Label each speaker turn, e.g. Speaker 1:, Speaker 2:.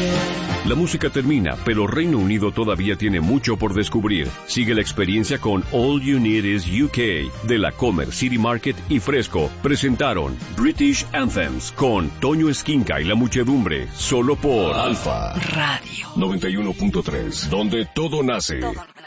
Speaker 1: La música termina, pero Reino Unido todavía tiene mucho por descubrir. Sigue la experiencia con All You Need Is UK, de la Comer, City Market y Fresco. Presentaron British Anthems con Toño Esquinca y la muchedumbre, solo por Alfa
Speaker 2: Radio
Speaker 1: 91.3, donde todo nace.